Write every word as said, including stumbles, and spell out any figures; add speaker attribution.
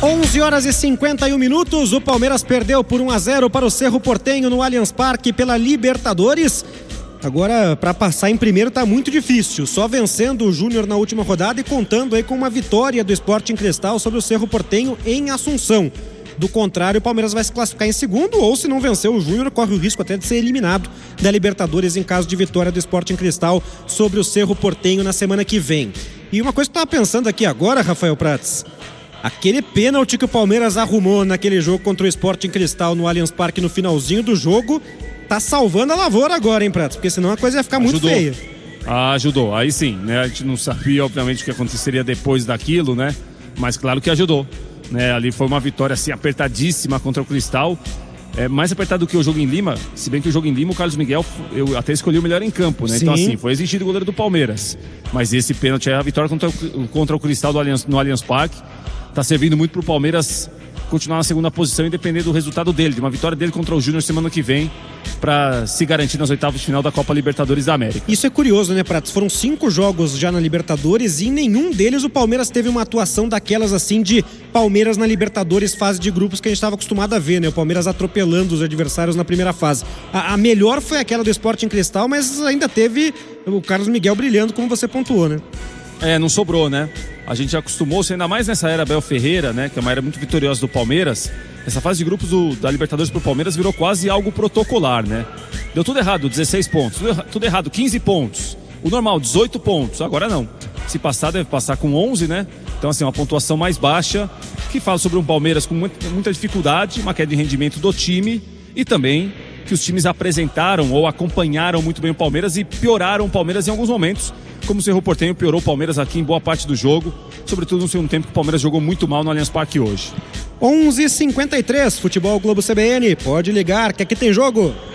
Speaker 1: onze horas e cinquenta e um minutos, o Palmeiras perdeu por um a zero para o Cerro Porteño no Allianz Parque pela Libertadores. Agora, para passar em primeiro tá muito difícil, só vencendo o Júnior na última rodada e contando aí com uma vitória do Sporting Cristal sobre o Cerro Porteño em Assunção. Do contrário, o Palmeiras vai se classificar em segundo, ou se não vencer o Júnior, corre o risco até de ser eliminado da Libertadores em caso de vitória do Sporting Cristal sobre o Cerro Porteño na semana que vem. E uma coisa que eu tava pensando aqui agora, Rafael Prats, aquele pênalti que o Palmeiras arrumou naquele jogo contra o Sporting Cristal no Allianz Parque no finalzinho do jogo, tá salvando a lavoura agora, hein, Prats? Porque senão a coisa ia ficar muito
Speaker 2: Ajudou.
Speaker 1: feia.
Speaker 2: Ah, ajudou. Aí sim, né? A gente não sabia, obviamente, o que aconteceria depois daquilo, né? Mas claro que ajudou. Né? Ali foi uma vitória, assim, apertadíssima contra o Cristal. É mais apertado do que o jogo em Lima, se bem que o jogo em Lima, o Carlos Miguel, eu até escolhi o melhor em campo, né?
Speaker 1: Sim.
Speaker 2: Então, assim, foi exigido o goleiro do Palmeiras. Mas esse pênalti é a vitória contra o, contra o Cristal do Allianz, no Allianz Parque. Tá servindo muito pro Palmeiras continuar na segunda posição e depender do resultado dele, de uma vitória dele contra o Júnior semana que vem, para se garantir nas oitavas de final da Copa Libertadores da América.
Speaker 1: Isso é curioso, né, Pratos? Foram cinco jogos já na Libertadores e em nenhum deles o Palmeiras teve uma atuação daquelas assim de Palmeiras na Libertadores fase de grupos que a gente estava acostumado a ver, né? O Palmeiras atropelando os adversários na primeira fase. A, a melhor foi aquela do Sporting Cristal, mas ainda teve o Carlos Miguel brilhando, como você pontuou, né?
Speaker 2: É, não sobrou, né? A gente acostumou-se, ainda mais nessa era Abel Ferreira, né? Que é uma era muito vitoriosa do Palmeiras. Essa fase de grupos do, da Libertadores pro Palmeiras virou quase algo protocolar, né? Deu tudo errado, dezesseis pontos. Tudo, tudo errado, quinze pontos. O normal, dezoito pontos. Agora não. Se passar, deve passar com onze, né? Então, assim, uma pontuação mais baixa, que fala sobre um Palmeiras com muita, muita dificuldade, uma queda de rendimento do time e também que os times apresentaram ou acompanharam muito bem o Palmeiras e pioraram o Palmeiras em alguns momentos, como o Cerro Porteño piorou o Palmeiras aqui em boa parte do jogo, sobretudo no segundo tempo que o Palmeiras jogou muito mal no Allianz Parque hoje.
Speaker 1: onze e cinquenta e três, Futebol Globo C B N, pode ligar que aqui tem jogo.